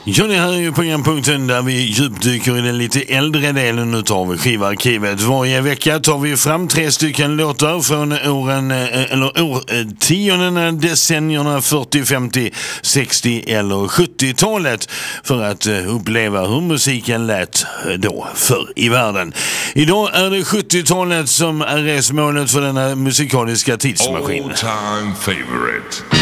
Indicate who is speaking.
Speaker 1: Ja, det här är ju programpunkten där vi djupdyker i den lite äldre delen utav skivarkivet. Varje vecka tar vi fram 3 stycken låtar från årtiondena, decennierna 40, 50, 60 eller 70-talet för att uppleva hur musiken lät då förr i världen. Idag är det 70-talet som är resmålet för denna musikaliska tidsmaskin.
Speaker 2: All time favorite.